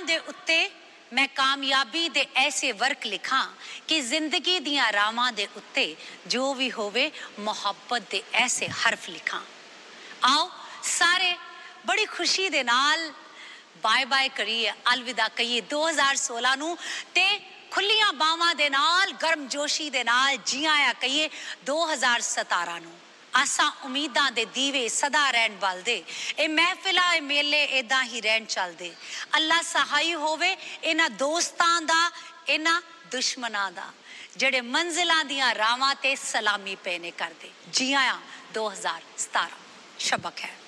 राहां दे उत्ते मैं कामयाबी दे ऐसे वर्क लिखां कि जिंदगी दियां राहां दे उत्ते जो भी होवे मुहब्बत दे ऐसे हरफ लिखां। आओ सारे बड़ी खुशी दे नाल बाय बाय करिए, अलविदा कहिए 2016 नूं ते खुलियां बावां दे नाल गर्मजोशी दे नाल जी आया कहिए 2017 नूं। आसा उम्मीदां दे दीवे सदा रहन बलदे, ए महफिला ए मेले इदां ही रहन चलदे। अल्लाह सहाई होवे इन्हां दोस्तां दा इन्हां दुश्मनां दा जेड़े मंजिलां दियां रावां ते सलामी पैने करदे। जी आया 2017। शबा खैर।